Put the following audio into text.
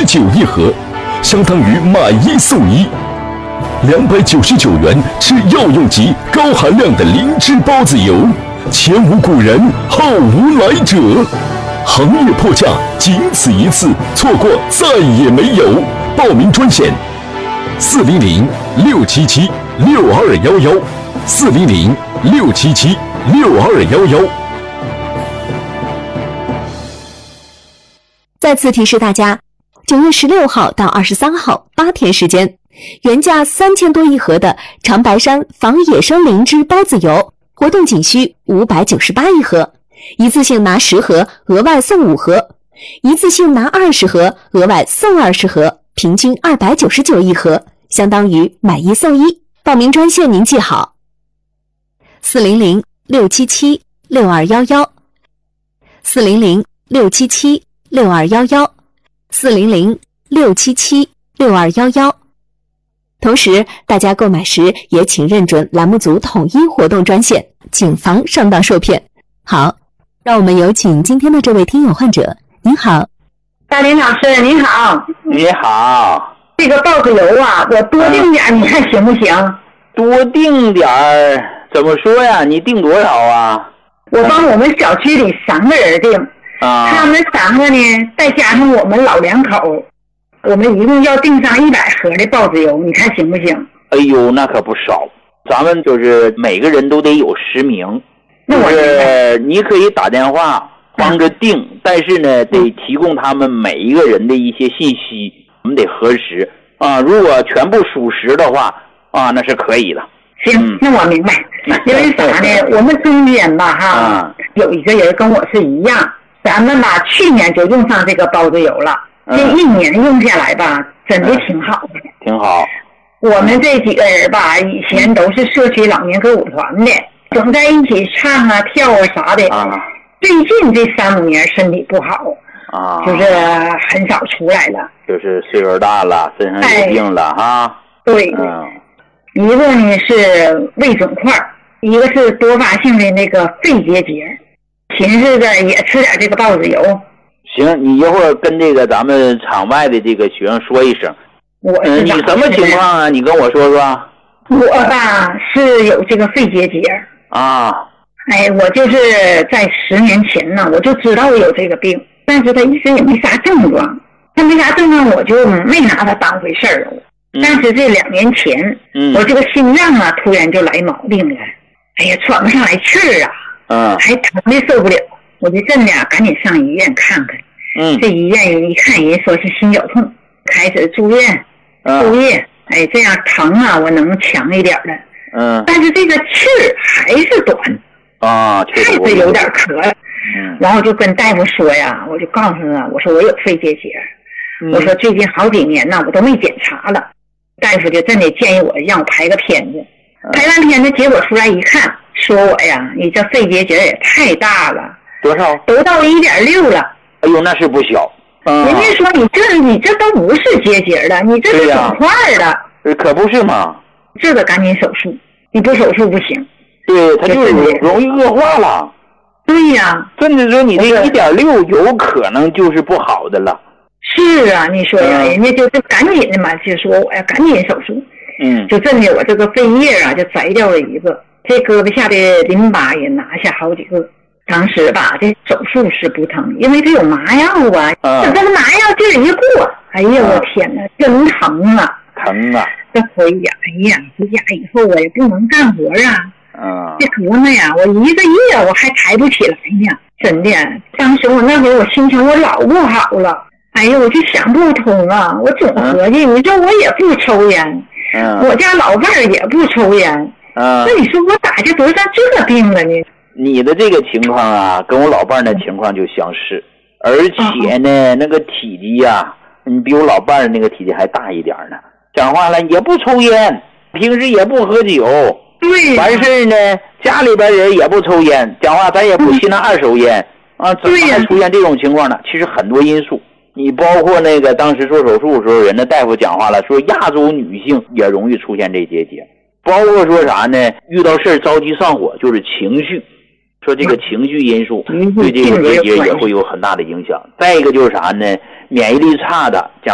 299一盒，相当于买1送1。299元吃药用级高含量的灵芝包子油，前无古人后无来者，行业破价仅此一次，错过再也没有。报名专线400-677-6211 400-677-6211。 再次提示大家，9月16号到23号8天时间，原价3000多一盒的长白山防野生灵芝包子油，活动仅需598一盒，一次性拿10盒额外送5盒，一次性拿20盒额外送20盒，平均299一盒，相当于买1送1。报名专线您记好400-677-6211 400-677-6211 400-677-6211。同时大家购买时也请认准栏目组统一活动专线，谨防上当受骗。好，让我们有请今天的这位听友患者。您好， 大林老师你好。 你好， 这个包子油啊，我多订点，你看行不行？ 多订点儿怎么说呀？你订多少啊？ 我帮我们小区里3个人订啊，他们3个呢，再加上我们老2口，我们一共要订上100盒的包子油，你看行不行？ 哎呦，那可不少，咱们就是每个人都得有实名，就是你可以打电话帮着订，但是呢，得提供他们每一个人的一些信息，我们得核实啊。如果全部属实的话啊，那是可以的。 行，那我明白。因为啥呢？我们中间吧哈，有一个人跟我是一样，咱们吧去年就用上这个包子油了，这1年用下来吧，真的挺好的。 挺好。 我们这几个人吧，以前都是社区老年歌舞团的，总在一起唱啊、跳啊啥的。最近这3-5年身体不好啊，就是很少出来了。 就是岁数大了，身上有病了哈。 对。一个呢是胃肿块，一个是多发性的那个肺结节，寻思着也吃点这个包子油。 行，你一会儿跟这个咱们场外的这个学生说一声。你什么情况啊？你跟我说说。 我吧是有这个肺结节啊。 哎，我就是在10年前呢，我就知道我有这个病，但是他一直也没啥症状，他没啥症状，我就没拿他当回事儿。但是这2年前，我这个心脏啊突然就来毛病了，哎呀，喘不上来气儿啊，还疼的受不了，我就真的赶紧上医院看看。这医院一看，人说是心绞痛，开始住院，哎，这样疼啊，我能强一点的。但是这个气儿还是短啊， 还是有点咳。然后就跟大夫说呀，我就告诉他，我说我有肺结节，我说最近好几年呢，我都没检查了。大夫就真的建议我让我拍个片子，拍完片子结果出来一看，说我呀，你这肺结节也太大了， 多少？ 都到1.6了。 哎呦，那是不小。 人家说你这都不是结节了，你这是肿块了。 可不是嘛， 这个赶紧手术，你不手术不行。 对，它就容易恶化了。 对呀， 甚至说你这1.6有可能就是不好的了。 是啊，你说呀，人家就是赶紧的嘛，就说我要赶紧手术。就真的我这个肺叶啊就摘掉了一个，这胳膊下的淋巴也拿下好几个。当时吧，这手术是不疼，因为它有麻药啊。这个麻药劲儿一过，哎呀，我天哪，真疼啊！ 疼啊！ 这回家，哎呀，回家以后我也不能干活啊。这胳膊呀，我1个月我还抬不起来呢，真的。当时我那会儿我心情我老不好了。哎呀，我就想不通啊！我总合计，你说我也不抽烟，我家老伴儿也不抽烟，那你说我咋就得上这病了呢？ 你的这个情况啊，跟我老伴儿的情况就相似，而且呢，那个体积呀，你比我老伴儿那个体积还大一点呢。讲话了也不抽烟，平时也不喝酒， 对， 完事呢，家里边人也不抽烟，讲话咱也不吸那2手烟啊，怎么还出现这种情况呢？其实很多因素。你包括那个当时做手术的时候，人家大夫讲话了，说亚洲女性也容易出现这结节，包括说啥呢？遇到事儿着急上火，就是情绪，说这个情绪因素对这个结节也会有很大的影响。再一个就是啥呢？免疫力差的，